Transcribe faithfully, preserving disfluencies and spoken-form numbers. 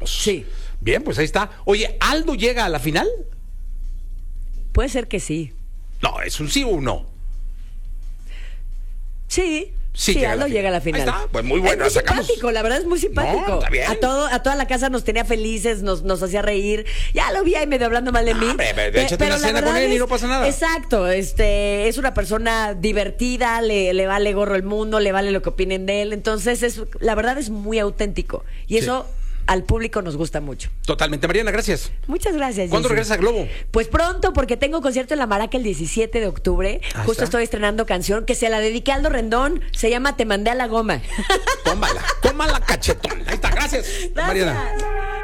vamos. Sí. Bien, pues ahí está. Oye, ¿Aldo llega a la final? Puede ser que sí. No, es un sí o un no. Sí. Sí, Sí, llega a Aldo la llega a la final. final. Ahí está, pues muy bueno, Es muy sacamos. simpático, la verdad es muy simpático. No, está bien. A todo, a toda la casa nos tenía felices, nos, nos hacía reír. Ya lo vi ahí medio hablando mal de No, mí. hombre, de Pe- échate una la cena con verdad él y es- no pasa nada. Exacto, este, es una persona divertida, le, le vale gorro el mundo, le vale lo que opinen de él. Entonces, es, la verdad es muy auténtico. Y Sí. eso al público nos gusta mucho. Totalmente. Mariana, gracias. Muchas gracias. ¿Cuándo Jessy. regresas a Globo? Pues pronto, porque tengo concierto en La Maraca el diecisiete de octubre. Ahí Justo está. estoy estrenando canción que se la dediqué a Aldo Rendón. Se llama Te mandé a la goma. Tómala, tómala cachetón. Ahí está, gracias, Gracias. Mariana.